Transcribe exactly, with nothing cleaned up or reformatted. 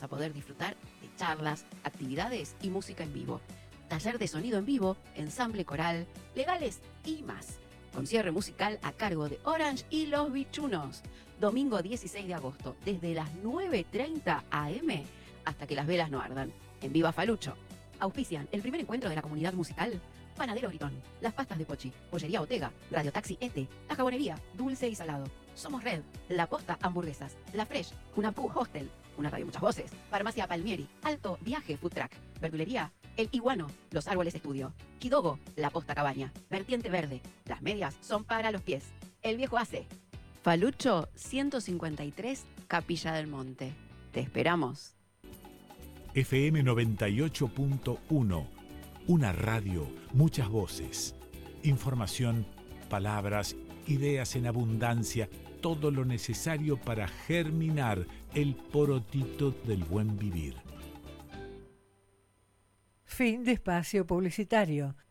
a poder disfrutar de charlas, actividades y música en vivo. Taller de sonido en vivo, ensamble coral, legales y más. Con cierre musical a cargo de Orange y Los Bichunos. Domingo dieciséis de agosto, desde las nueve treinta a eme hasta que las velas no ardan. En Viva Falucho. Auspician el primer encuentro de la comunidad musical. Panadero Gritón, Las Pastas de Pochi, Pollería Otega, Radio Taxi Ete, La Jabonería, Dulce y Salado. Somos Red, La Posta Hamburguesas, La Fresh, Unapú Hostel, una radio muchas voces, Farmacia Palmieri, Alto Viaje Food Truck, Verdulería, El Iguano, Los Árboles Estudio, Kidogo, La Posta Cabaña, Vertiente Verde, las medias son para los pies, El Viejo Hace. Falucho ciento cincuenta y tres, Capilla del Monte. Te esperamos. F M noventa y ocho punto uno. Una radio, muchas voces. Información, palabras, ideas en abundancia, todo lo necesario para germinar el porotito del buen vivir. Fin de espacio publicitario.